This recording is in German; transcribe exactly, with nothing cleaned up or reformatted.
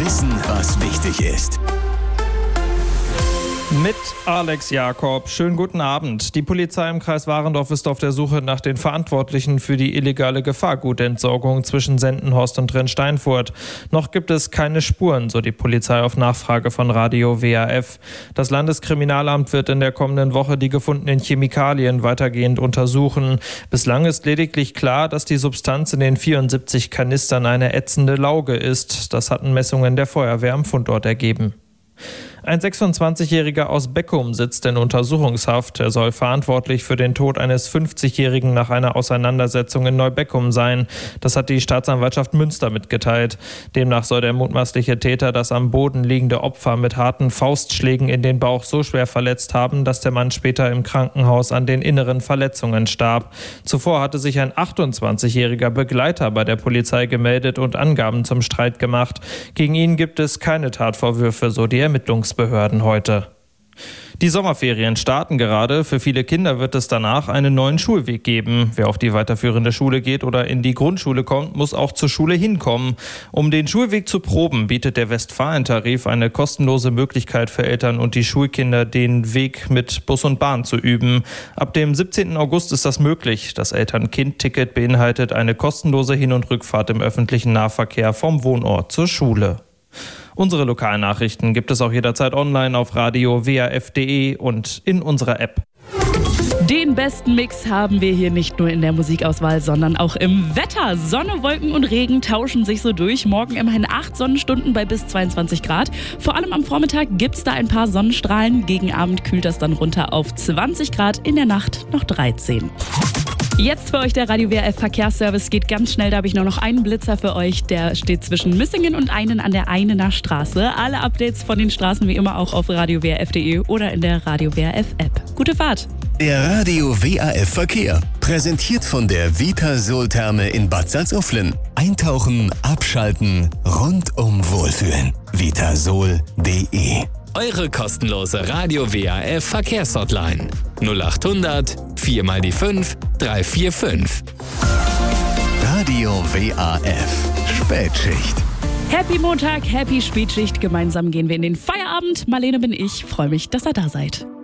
Wissen, was wichtig ist. Mit Alex Jakob. Schönen guten Abend. Die Polizei im Kreis Warendorf ist auf der Suche nach den Verantwortlichen für die illegale Gefahrgutentsorgung zwischen Sendenhorst und Rennsteinfurt. Noch gibt es keine Spuren, so die Polizei auf Nachfrage von Radio W A F. Das Landeskriminalamt wird in der kommenden Woche die gefundenen Chemikalien weitergehend untersuchen. Bislang ist lediglich klar, dass die Substanz in den vierundsiebzig Kanistern eine ätzende Lauge ist. Das hatten Messungen der Feuerwehr am Fundort ergeben. Ein sechsundzwanzigjähriger aus Beckum sitzt in Untersuchungshaft. Er soll verantwortlich für den Tod eines fünfzigjährigen nach einer Auseinandersetzung in Neubeckum sein. Das hat die Staatsanwaltschaft Münster mitgeteilt. Demnach soll der mutmaßliche Täter das am Boden liegende Opfer mit harten Faustschlägen in den Bauch so schwer verletzt haben, dass der Mann später im Krankenhaus an den inneren Verletzungen starb. Zuvor hatte sich ein achtundzwanzigjähriger Begleiter bei der Polizei gemeldet und Angaben zum Streit gemacht. Gegen ihn gibt es keine Tatvorwürfe, so die Ermittlungsbehörden heute. Die Sommerferien starten gerade. Für viele Kinder wird es danach einen neuen Schulweg geben. Wer auf die weiterführende Schule geht oder in die Grundschule kommt, muss auch zur Schule hinkommen. Um den Schulweg zu proben, bietet der Westfalentarif eine kostenlose Möglichkeit für Eltern und die Schulkinder, den Weg mit Bus und Bahn zu üben. Ab dem siebzehnten August ist das möglich. Das Eltern-Kind-Ticket beinhaltet eine kostenlose Hin- und Rückfahrt im öffentlichen Nahverkehr vom Wohnort zur Schule. Unsere Lokalnachrichten gibt es auch jederzeit online auf radio w a f punkt d e und in unserer App. Den besten Mix haben wir hier nicht nur in der Musikauswahl, sondern auch im Wetter. Sonne, Wolken und Regen tauschen sich so durch. Morgen immerhin acht Sonnenstunden bei bis zweiundzwanzig Grad. Vor allem am Vormittag gibt es da ein paar Sonnenstrahlen. Gegen Abend kühlt das dann runter auf zwanzig Grad, in der Nacht noch dreizehn. Jetzt für euch der Radio W A F Verkehrsservice. Geht ganz schnell, da habe ich nur noch einen Blitzer für euch. Der steht zwischen Müssingen und Einen an der Einener Straße. Alle Updates von den Straßen wie immer auch auf radio w a f punkt d e oder in der Radio W A F App. Gute Fahrt! Der Radio W A F Verkehr. Präsentiert von der Vitasol-Therme in Bad Salzuflen. Eintauchen, abschalten, rundum wohlfühlen. vitasol punkt d e. Eure kostenlose Radio W A F Verkehrshotline null acht hundert vier mal die fünf drei vier fünf. Radio W A F Spätschicht. Happy Montag, Happy Spätschicht. Gemeinsam gehen wir in den Feierabend. Marlene bin ich. Freue mich, dass ihr da seid.